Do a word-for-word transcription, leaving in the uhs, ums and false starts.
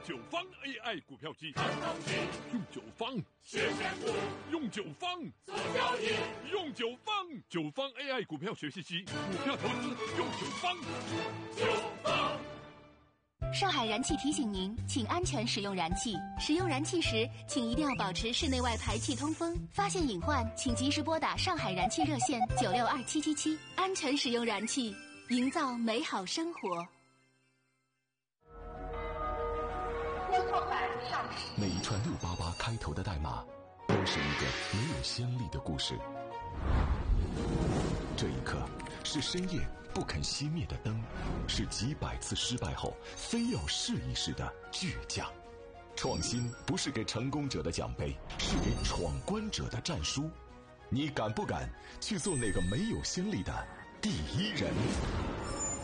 九方 A I 股票机， 看东西， 用九方学选股， 用九方做交易， 用九方九方 A I 股票学习机，股票投资用九方九方。 上海燃气提醒您，请安全使用燃气。使用燃气时，请一定要保持室内外排气通风。发现隐患，请及时拨打上海燃气热线九六二七七七，安全使用燃气，营造美好生活。 科创板上市。 每一串六八八开头的代码，都是一个没有先例的故事。这一刻，是深夜不肯熄灭的灯，是几百次失败后非要试一试的倔强。创新不是给成功者的奖杯，是给闯关者的战书。你敢不敢去做那个没有先例的第一人？